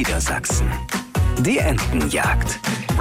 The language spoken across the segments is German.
Niedersachsen. Die Entenjagd.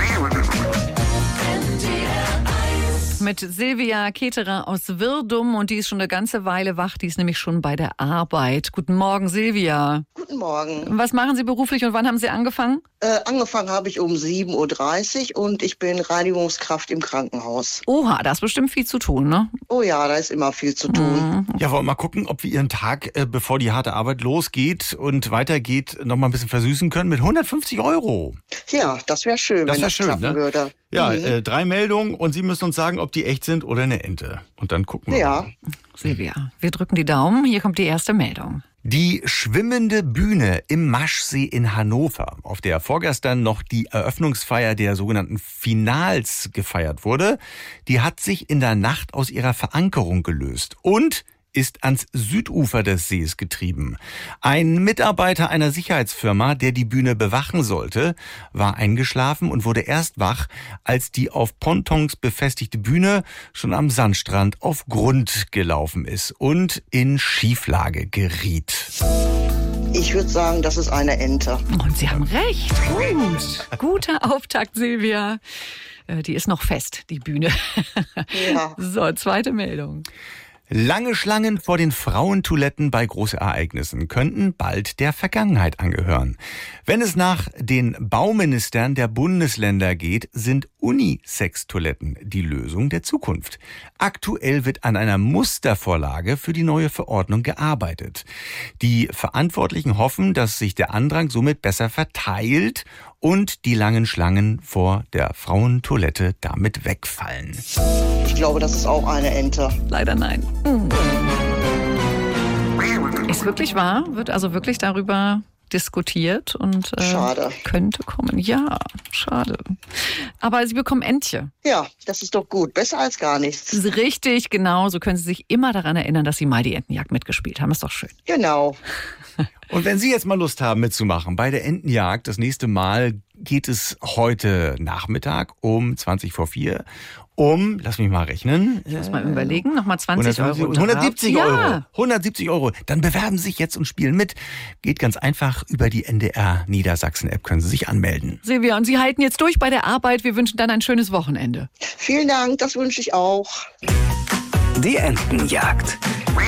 Mit Silvia Keterer aus Wirdum und die ist schon eine ganze Weile wach, die ist nämlich schon bei der Arbeit. Guten Morgen, Silvia. Guten Morgen. Was machen Sie beruflich und wann haben Sie angefangen? Angefangen habe ich um 7.30 Uhr und ich bin Reinigungskraft im Krankenhaus. Oha, da ist bestimmt viel zu tun, ne? Oh ja, da ist immer viel zu tun. Ja, wollen wir mal gucken, ob wir Ihren Tag, bevor die harte Arbeit losgeht und weitergeht, noch mal ein bisschen versüßen können mit 150 €. Ja, das wäre schön, Das wenn wär das schön, klappen ne? würde. Ja, 3 Meldungen und Sie müssen uns sagen, ob die echt sind oder eine Ente. Und dann gucken wir Ja. mal. Silvia, wir drücken die Daumen. Hier kommt die erste Meldung. Die schwimmende Bühne im Maschsee in Hannover, auf der vorgestern noch die Eröffnungsfeier der sogenannten Finals gefeiert wurde, die hat sich in der Nacht aus ihrer Verankerung gelöst und ist ans Südufer des Sees getrieben. Ein Mitarbeiter einer Sicherheitsfirma, der die Bühne bewachen sollte, war eingeschlafen und wurde erst wach, als die auf Pontons befestigte Bühne schon am Sandstrand auf Grund gelaufen ist und in Schieflage geriet. Ich würde sagen, das ist eine Ente. Und Sie haben recht. Gut. Guter Auftakt, Silvia. Die ist noch fest, die Bühne. Ja. So, zweite Meldung. Lange Schlangen vor den Frauentoiletten bei Großereignissen könnten bald der Vergangenheit angehören. Wenn es nach den Bauministern der Bundesländer geht, sind Unisex-Toiletten die Lösung der Zukunft. Aktuell wird an einer Mustervorlage für die neue Verordnung gearbeitet. Die Verantwortlichen hoffen, dass sich der Andrang somit besser verteilt und die langen Schlangen vor der Frauentoilette damit wegfallen. Ich glaube, das ist auch eine Ente. Leider nein. Ist wirklich wahr? Wird also wirklich darüber diskutiert und Schade. könnte kommen. Ja, schade. Aber Sie bekommen Entche. Ja, das ist doch gut. Besser als gar nichts. Richtig, genau. So können Sie sich immer daran erinnern, dass Sie mal die Entenjagd mitgespielt haben. Ist doch schön. Genau. Und wenn Sie jetzt mal Lust haben mitzumachen bei der Entenjagd, das nächste Mal geht es heute Nachmittag um 20:04 lass mich mal rechnen. Ich muss mal überlegen, nochmal 20 150, Euro. 170 Ja. Euro. 170 Euro. Dann bewerben Sie sich jetzt und spielen mit. Geht ganz einfach über die NDR Niedersachsen App, können Sie sich anmelden. Silvia, und Sie halten jetzt durch bei der Arbeit. Wir wünschen dann ein schönes Wochenende. Vielen Dank, das wünsche ich auch. Die Entenjagd.